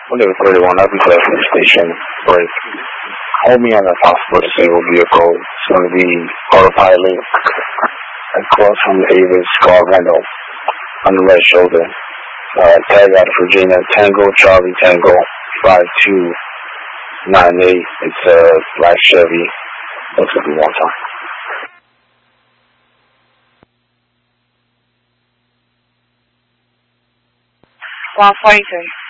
Whatever 31, I'll be there from the station. Break. Hold me on that possible disabled vehicle. It's going to be autopilot across from Avis Scar Rental on the right shoulder. Tag out of Virginia, Tango Charlie Tango 5298. It's a black Chevy. Looks like we want some. 143.